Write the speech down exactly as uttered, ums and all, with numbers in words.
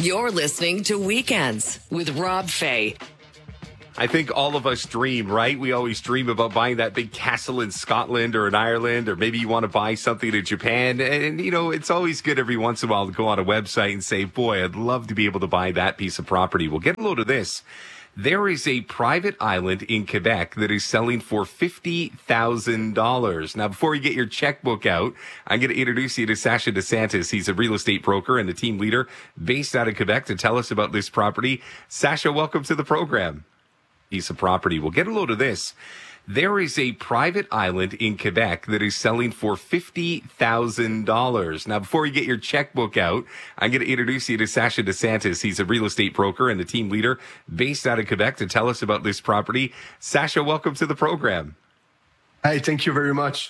You're listening to Weekends with Rob Fay. I think all of us dream, right? We always dream about buying that big castle in Scotland or in Ireland, or maybe you want to buy something in Japan. And, you know, it's always good every once in a while to go on a website and say, boy, I'd love to be able to buy that piece of property. Well, get a load of this. There is a private island in Quebec that is selling for fifty thousand dollars. Now, before you get your checkbook out, I'm going to introduce you to Sasha DeSantis. He's a real estate broker and a team leader based out of Quebec to tell us about this property. Sasha, welcome to the program. Piece of property. Well, get a load of this. There is a private island in Quebec that is selling for fifty thousand dollars. Now, before you get your checkbook out, I'm going to introduce you to Sasha DeSantis. He's a real estate broker and a team leader based out of Quebec to tell us about this property. Sasha, welcome to the program. Hey, thank you very much.